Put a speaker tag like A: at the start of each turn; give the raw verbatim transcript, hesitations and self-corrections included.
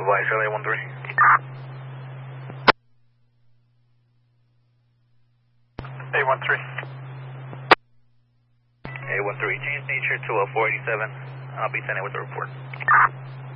A: advise, L A one three. A one three.
B: A one three, change nature to a four eighty-seven. I'll be sending with the report.